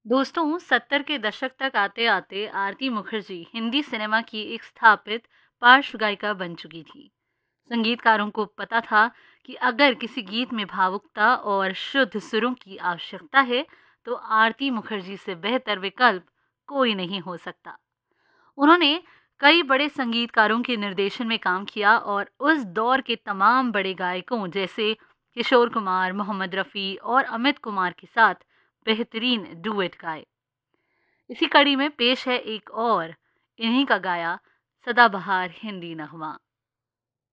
दोस्तों 70 के दशक तक आते आते आरती मुखर्जी हिंदी सिनेमा की एक स्थापित पार्श्व गायिका बन चुकी थी। संगीतकारों को पता था कि अगर किसी गीत में भावुकता और शुद्ध सुरों की आवश्यकता है तो आरती मुखर्जी से बेहतर विकल्प कोई नहीं हो सकता। उन्होंने कई बड़े संगीतकारों के निर्देशन में काम किया और उस दौर के तमाम बड़े गायकों जैसे किशोर कुमार, मोहम्मद रफ़ी और अमित कुमार के साथ बेहतरीन डुएट गाए। इसी कड़ी में पेश है एक और इन्हीं का गाया सदाबहार हिंदी नगमा।